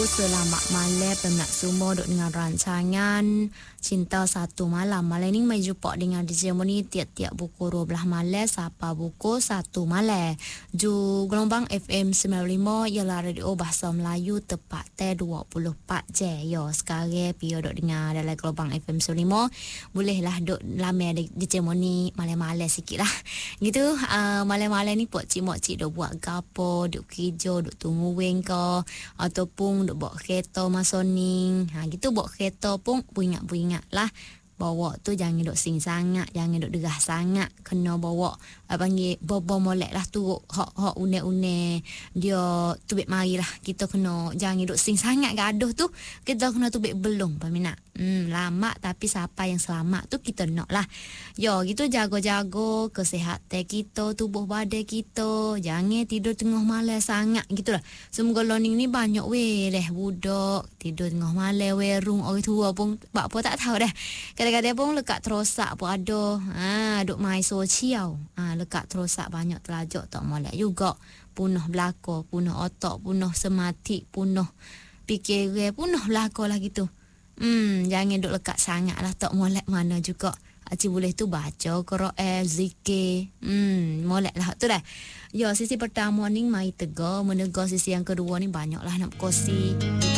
selamat malam peminat semua duk dengan rancangan Cinta Satu Malam. Malam ni mai jumpa dengan DJ Moni tiap-tiap pukul 12 malam sampai pukul 1 malam. Ju gelombang FM 95 ialah radio bahasa Melayu tepat 24 je. Yo sekarang pio duk dengar dalam gelombang FM 95. Bolehlah duk lame DJ Moni malam-malam sikit lah. Gitu malam-malam ni pok-cik-mok-cik duk buat gapo, duk kerja, duk tungguin ke ataupun duk bawa kereta masoning. Gitu bawa kereta pun ingat lah. Bawa tu jangan duk sing sangat, jangan duk derah sangat. Kena bawa panggil bobo molek lah tu. Hak une-une dia tubik mari lah. Kita kena jangan duk sing sangat gaduh tu. Kita kena tubik belum peminat. Lama tapi siapa yang selamat tu kita nak lah. Yo gitu jago-jago kesihatan kita, tubuh badan kita. Jangan tidur tengah malam sangat gitulah. Semoga learning ni banyak weh deh budak tidur tengah malam werung orang tua pun apa tak tahu dah. Kadang-kadang pun lekat terosak pun ada. Duk main sosial. Lekat terosak banyak terlajak tak molek juga. Punah belaka, punah otak, punah semati, punah fikiran, punah belaka lah gitu. Jangan duk lekat sangat lah tak molek mana juga. Acik boleh tu baca Quran, zikir. Molek lah tu dah. Yo sisi pertama ni mai tegar, menegar sisi yang kedua ni banyak lah nak berkongsi.